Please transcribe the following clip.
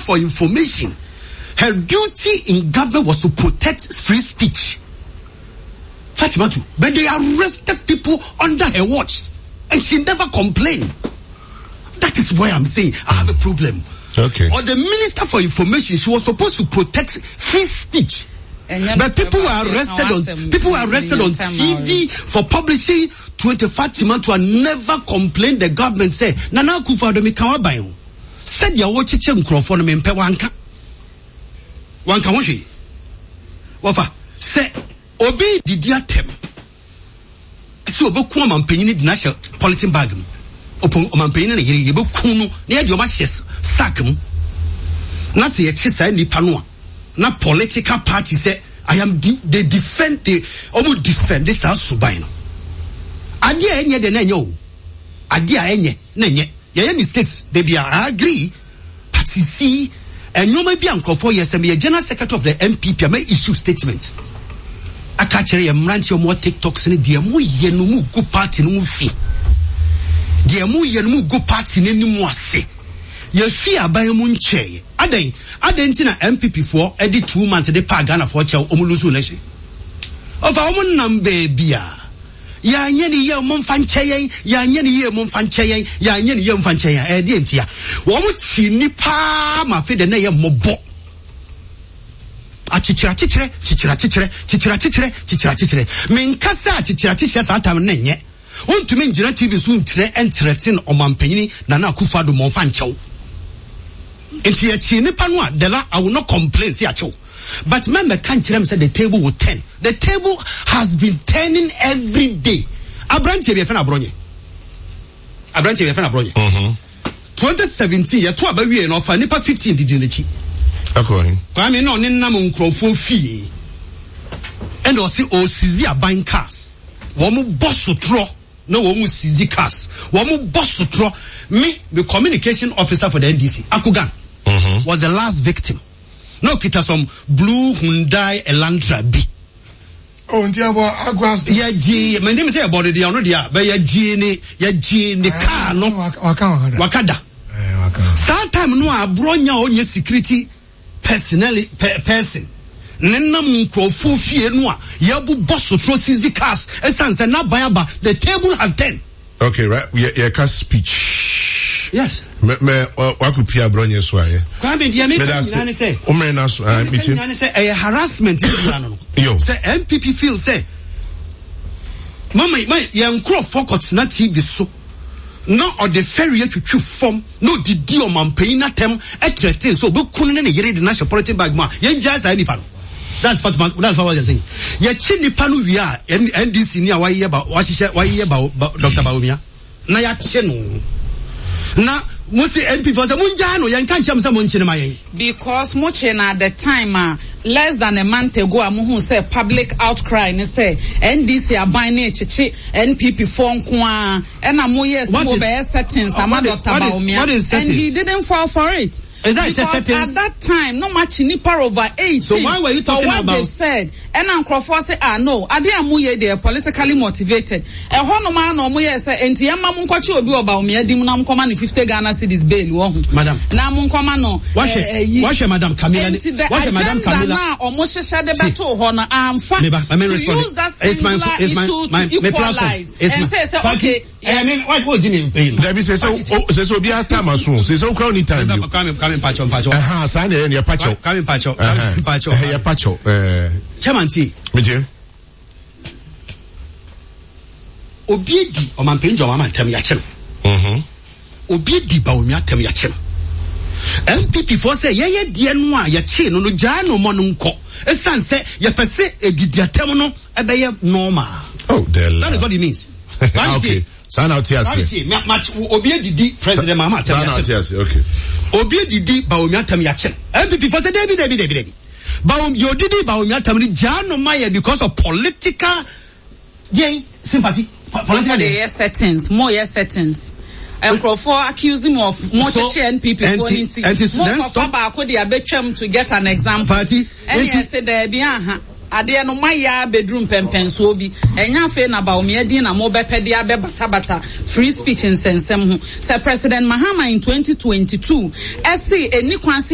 for Information, her duty in government was to protect free speech. Fatima too, but they arrested people under her watch, and she never complained. That is why I'm saying I have a problem. Okay. Or the Minister for Information, she was supposed to protect free speech. But people were arrested on TV for publishing 25 Timanto and never complained. The government said, Nana Akufo-Addo me kan waban. Said ya wo chiche nkrofo no me mpe wanka. Wanka wo hwe. Wafa, say obi didi atem. So obeku amampanyin di na hye politin bag mu. Opon amampanyin na yere yebeku no na ye de oba hye sack mu. Na se ye chi sai nipa no a na political party say I am they defend this house subai no. Ade a enye de na enye o. Ade a enye na enye. Ye mistakes they be I agree, but you see enyoma bi ankofo yesem ye general secretary of the MPP may issue statement. Aka kire ye mranti o mo TikToks ne de mo ye no mu go party no mu fi. De mo ye no mu go party ne ni mu ase. Ye fi aban mu nche. Aden ntina MPP for edi 2 months de pa Ghana for che omulusu election. Ofa omun nam bebia. Ya nyeni ye mo mfanche ya nyeni ye mo mfanche ya nyeni ye mfanche ya de ntia. Wo mu chi nipa ma fe de na ye mobo. Achichira. Menkasa achichira sa tam na nye. Ontumi ngira TV so ntre entretin omampanyini Nana Akufo-Addo mo mfanche. Into your chinipanoa, I will not complain, see at you. But remember, can't say the table will turn. The table has been turning every day. Abranche be fena bronye. 2017, ya to abawi e no fa nipa 15 didi nechi. Okay. Kwa me no nenam nkrofo fie. And o sizi aban cars. Wo mu boss tro. No wo mu sizi cars. Wo mu boss tro. Me, the communication officer for the NDC, Akugan, was the last victim. No, kita some blue Hyundai Elantra B. Oh, Ndiabo Agwas. Ya G, my name is about it, already, but ya G ni car, no, Wakada. Sometime no, a bronya on your security person. Nenam nkrofo fie no a yabu boss tro sizi cars esanse na bayaba the table had 10. Okay, right. Yeah, can speech. Yes. Me wakupia bronye so aye. Kwa me dia me nani say. O me na so meeting. Nani say a harassment no. Yo. Say MPP feel say. Mama, yan nkrofo court na TV so. No or the ferry to chew form. No the deal man paying na tem etrete so be kunu ne yere de national political bag ma. Yan jazz any palo. That's what you're saying. Ye chini panu via NDC ni why ye ba Dr. Bawumia. Na ya chenu. Na musi MP for the munjano yan can't cham some because Mochena at the time less than a month ago amuhu say public outcry and say NDC are buying chichi NPP form kwa and amuye settings ama Dr. Bawumia and he didn't fall for it. Because at that time, no much nipa over 8. So why were you talking what about? They said, and Crawford said, no, I didn't muye they are politically motivated. A hono no muye say, and Tiama Munkochi will do about me, Dimunam command 50 Ghana cities bail. Madam. Namun Komano. Watch Madam Camilla. Watch Madam Camilla. Almost shade the battle, honor, fine. To use that singular issue to equalize. And say, okay. I mean, what do you mean? David says so be a time as soon. Says so crowny time. Coming pacho. Sign it in your pacho. Coming pacho. Your pacho. Chairman T. Monsieur. Obiedi omampenjo mama tem ya chem. Obiedi ba omia tem ya chem. MPP for say ye die no a ye che no ja no mo no nko. Esan say ye pese edidiatem no ebeye normal. Oh, that is what it means. Okay. Sign out here. Match Obiedi President Mama. Sign out here. Okay. Obiedi ba omia tem ya chem. MPP for say David. Baum Yodidi Baumiatam Jano Maya because of political sympathy. Political settings, more settings. And Crawford accused him of more and people going into more could they to get an exam party. And he said there be Ade no maya bedroom pempenso bi enya fe na ba omiedi na mo bepedia be bata free speech in sensem ho. Sir President Mahama in 2022 esi eni kwansi